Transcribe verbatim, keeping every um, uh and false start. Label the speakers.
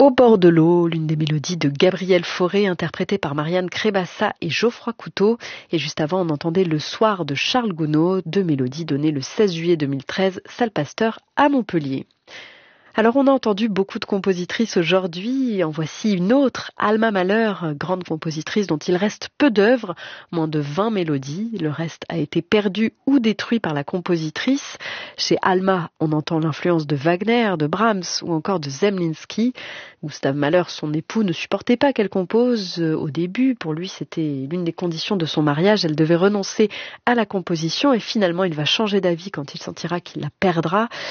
Speaker 1: Au bord de l'eau, l'une des mélodies de Gabriel Fauré, interprétée par Marianne Crébassa et Geoffroy Couteau. Et juste avant, on entendait Le Soir de Charles Gounod, deux mélodies données le seize juillet deux mille treize, salle Pasteur à Montpellier. Alors on a entendu beaucoup de compositrices aujourd'hui, en voici une autre, Alma Mahler, grande compositrice dont il reste peu d'œuvres, moins de vingt mélodies, le reste a été perdu ou détruit par la compositrice. Chez Alma, on entend l'influence de Wagner, de Brahms ou encore de Zemlinsky. Gustav Mahler, son époux, ne supportait pas qu'elle compose au début, pour lui c'était l'une des conditions de son mariage, elle devait renoncer à la composition et finalement il va changer d'avis quand il sentira qu'il la perdra.